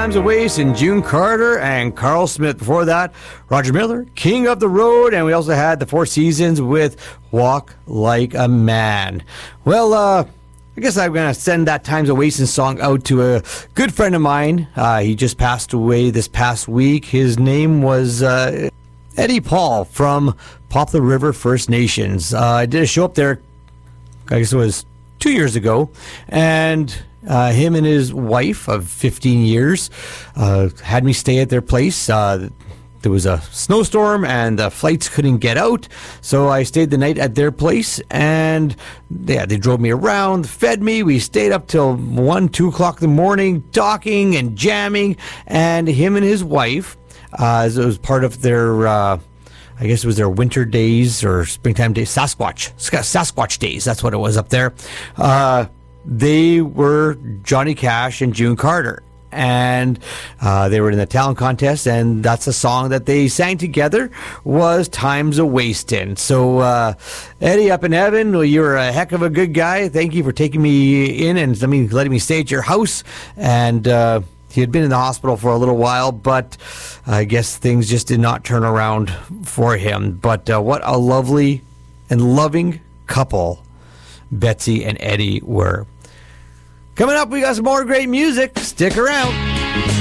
Times a Waste, and June Carter and Carl Smith. Before that, Roger Miller, King of the Road, and we also had the Four Seasons with Walk Like a Man. Well, I guess I'm going to send that Times a Wasting song out to a good friend of mine. He just passed away this past week. His name was Eddie Paul from Poplar River First Nations. I did a show up there, I guess it was 2 years ago, and him and his wife of 15 years had me stay at their place. There was a snowstorm and the flights couldn't get out, so I stayed the night at their place, and they drove me around, fed me. We stayed up till 1, 2 o'clock in the morning talking and jamming, and him and his wife, it was part of their I guess it was their winter days or springtime days, Sasquatch days, that's what it was up there. They were Johnny Cash and June Carter, and they were in the talent contest, and that's a song that they sang together, was Times a Wastin'. So Eddie up in heaven, well, you're a heck of a good guy. Thank you for taking me in and letting me stay at your house. And he had been in the hospital for a little while, but I guess things just did not turn around for him. But what a lovely and loving couple Betsy and Eddie were. Coming up, we got some more great music. Stick around.